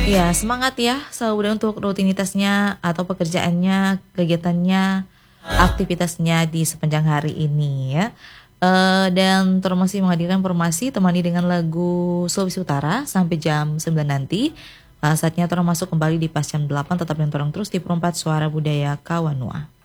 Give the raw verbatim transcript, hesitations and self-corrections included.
Iya, semangat ya sahur untuk rutinitasnya atau pekerjaannya, kegiatannya, aktivitasnya di sepanjang hari ini ya. Eee, dan Tor masih menghadirkan informasi temani dengan lagu Sulawesi Utara sampai jam sembilan nanti. Eee, saatnya Tor masuk kembali di pas jam delapan tetap dengan torang terus di Perempat Suara Budaya Kawanua.